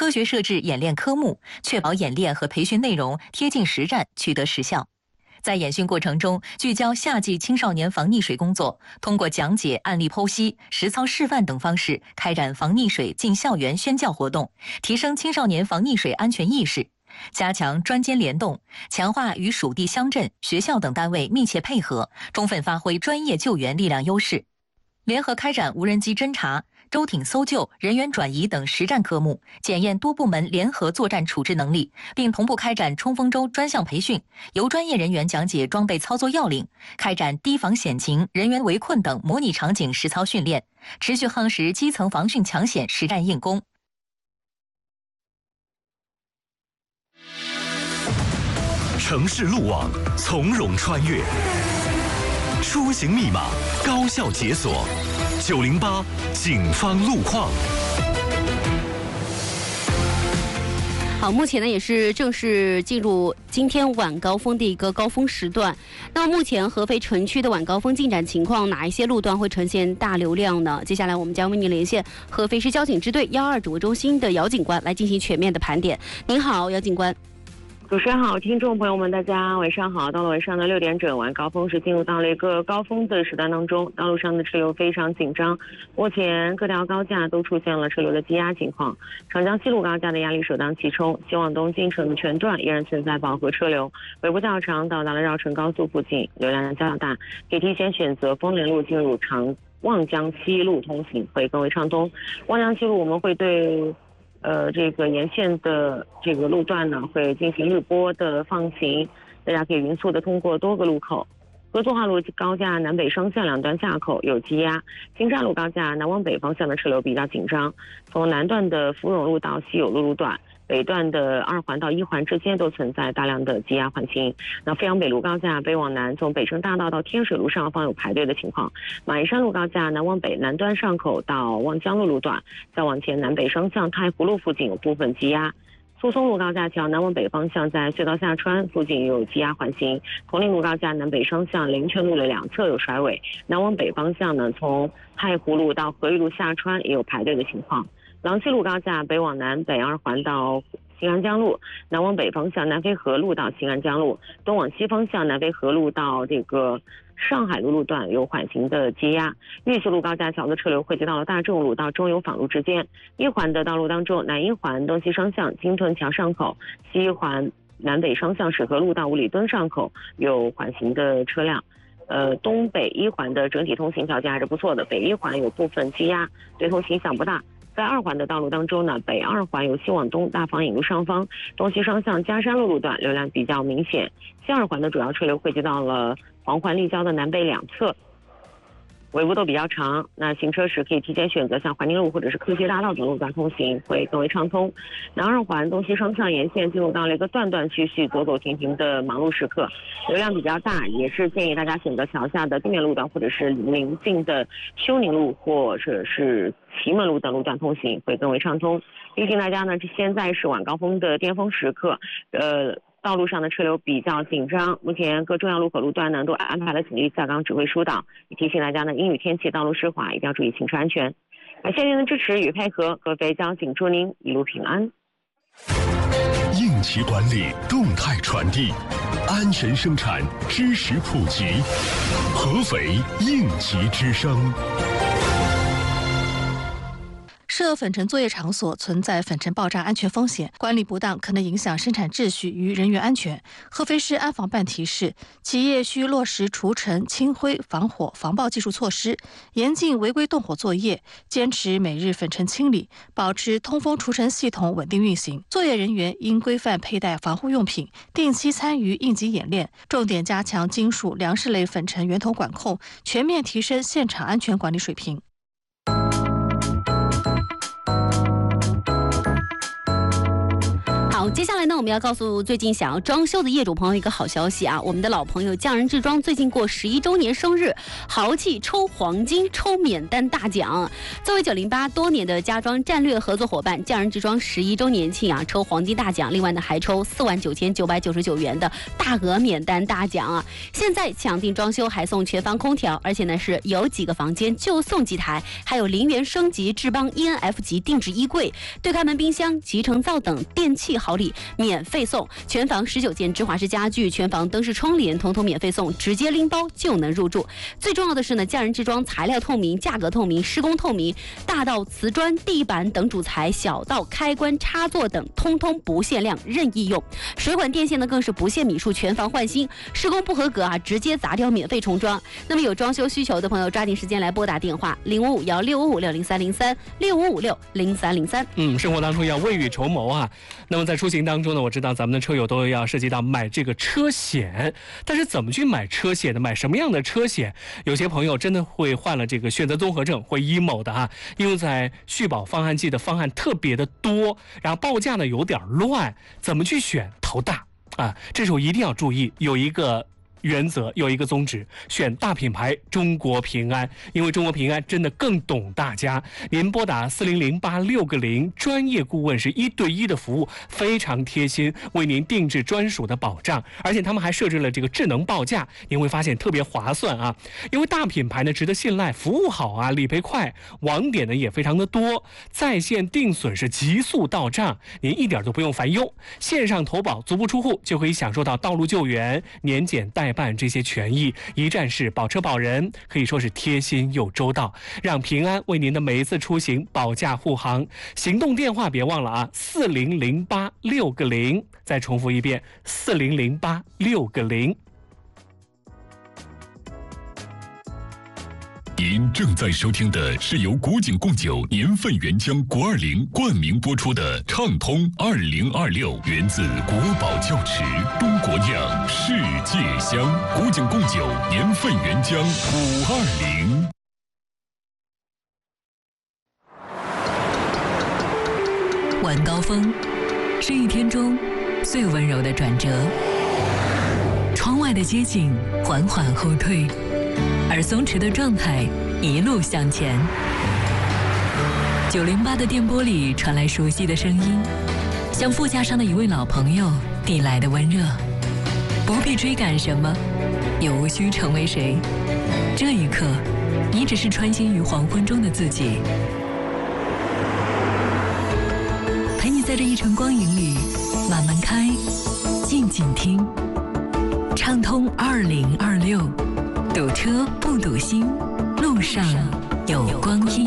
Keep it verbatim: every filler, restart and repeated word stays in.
科学设置演练科目，确保演练和培训内容贴近实战，取得实效。在演训过程中，聚焦夏季青少年防溺水工作，通过讲解、案例剖析、实操示范等方式，开展防溺水进校园宣教活动，提升青少年防溺水安全意识，加强专监联动，强化与属地乡镇、学校等单位密切配合，充分发挥专业救援力量优势。联合开展无人机侦察、舟艇搜救、人员转移等实战科目，检验多部门联合作战处置能力，并同步开展冲锋舟专项培训，由专业人员讲解装备操作要领，开展堤防险情、人员围困等模拟场景实操训练，持续夯实基层防汛抢险实战硬功。 城市路网从容穿越，出行密码高效解锁。九零八警方路况。 好，目前呢也是正式进入今天晚高峰的一个高峰时段。那目前合肥城区的晚高峰进展情况，哪一些路段会呈现大流量呢？接下来我们将为您连线合肥市交警支队幺二指挥中心的姚警官来进行全面的盘点。您好，姚警官。 主持人好，听众朋友们，大家晚上好。到了晚上的六点整，晚高峰是进入到了一个高峰的时段当中，道路上的车流非常紧张。目前各条高架都出现了车流的积压情况，长江西路高架的压力首当其冲，西往东进城的全段依然存在饱和车流，尾部较长，到达了绕城高速附近，流量较大，可以提前选择丰联路进入长望江西路通行，会更为畅通。望江西路我们会对呃，这个沿线的这个路段呢，会进行日播的放行，大家可以匀速的通过多个路口。合作化路高架南北双向两端下口有积压，金沙路高架南往北方向的车流比较紧张，从南段的芙蓉路到西友路路段，北段的二环到一环之间都存在大量的积压缓行。那阜阳北路高架北往南，从北城大道到天水路上方有排队的情况。马鞍山路高架南往北南端上口到望江路路段，再往前南北双向太湖路附近有部分积压。苏松路高架桥南往北方向在隧道下穿附近有积压缓行，铜陵路高架南北双向林泉路的两侧有甩尾，南往北方向呢，从太湖路到和玉路下穿也有排队的情况。廊西路高架北往南北二环到新安江路，南往北方向南飞河路到新安江路，东往西方向南飞河路到这个上海路路段有缓行的积压。玉溪路高架桥的车流汇集到了大众路到中油坊路之间。一环的道路当中，南一环东西双向金屯桥上口，西一环南北双向水河路到五里墩上口有缓行的车辆。呃，东北一环的整体通行条件还是不错的，北一环有部分积压，对通行影响不大。在二环的道路当中呢，北二环由西往东大坊引路上方东西双向嘉山路路段流量比较明显，西二环的主要车流汇集到了黄环立交的南北两侧，尾部都比较长，那行车时可以提前选择像环宁路或者是科学大道等路段通行，会更为畅通。南二环东西双向沿线进入到了一个断断续续、走走停停的忙碌时刻，流量比较大，也是建议大家选择桥下的地面路段或者是临近的休宁路或者是祁门路等路段通行，会更为畅通。提醒大家呢，这现在是晚高峰的巅峰时刻，呃。道路上的车流比较紧张，目前各重要路口路段呢都安排了警力下岗指挥疏导，也提醒大家呢，阴雨天气道路湿滑，一定要注意行车安全。感谢您的支持与配合，合肥交警祝您一路平安。 应急管理，动态传递，安全生产，知识普及，合肥应急之声。 设粉尘作业场所存在粉尘爆炸安全风险，管理不当可能影响生产秩序与人员安全。合肥市安防办提示，企业需落实除尘、清灰、防火、防爆技术措施，严禁违规动火作业，坚持每日粉尘清理，保持通风除尘系统稳定运行。作业人员应规范佩戴防护用品，定期参与应急演练，重点加强金属、粮食类粉尘源头管控，全面提升现场安全管理水平。 好，接下来呢，我们要告诉最近想要装修的业主朋友一个好消息啊！我们的老朋友匠人制装最近过十一周年生日，豪气抽黄金，抽免单大奖。作为九零八多年的家装战略合作伙伴，匠人制装十一周年庆啊，抽黄金大奖，另外呢还抽四万九千九百九十九元的大额免单大奖啊！现在抢订装修还送全房空调，而且呢是有几个房间就送几台，还有零元升级智邦 E N F 级定制衣柜、对开门冰箱、集成灶等电器好礼免费送，全房十九件芝华士家具、全房灯饰窗帘统统免费送，直接拎包就能入住。最重要的是呢，匠人制装材料透明、价格透明、施工透明，大到瓷砖、地板等主材，小到开关、插座等，通通不限量，任意用。水管电线呢更是不限米数，全房换新。施工不合格啊，直接砸掉，免费重装。那么有装修需求的朋友，抓紧时间来拨打电话零五五幺六五五六零三零三六五五六零三零三。 嗯，生活当中要未雨绸缪啊。那么在出行当中呢，我知道咱们的车友都要涉及到买这个车险，但是怎么去买车险呢？买什么样的车险？有些朋友真的会患了这个选择综合症，会 emo 的啊，因为在续保方案季的方案特别的多，然后报价呢有点乱，怎么去选？头大啊，这时候一定要注意，有一个原则，有一个宗旨，选大品牌中国平安，因为中国平安真的更懂大家。您拨打四零零八六个零，专业顾问是一对一的服务，非常贴心，为您定制专属的保障，而且他们还设置了这个智能报价，您会发现特别划算啊。因为大品牌呢值得信赖，服务好啊，理赔快，网点呢也非常的多，在线定损是急速到账，您一点都不用烦忧，线上投保足不出户就可以享受到道路救援、年检代办这些权益，一站式保车保人，可以说是贴心又周到，让平安为您的每一次出行保驾护航。行动电话别忘了啊，四零零八六个零，再重复一遍，四零零八六个零。 您正在收听的是由古井贡酒年份原浆国二零冠名播出的畅通二零二六，源自国宝窖池，中国酿，世界香。古井贡酒年份原浆五二零。 晚高峰是一天中最温柔的转折，窗外的街景缓缓后退，而松弛的状态一路向前。九零八的电波里传来熟悉的声音，像副驾上的一位老朋友递来的温热。不必追赶什么，也无需成为谁。这一刻，你只是穿行于黄昏中的自己，陪你在这一程光影里慢慢开，静静听。畅通二零二六，堵车不堵心，路上有光阴。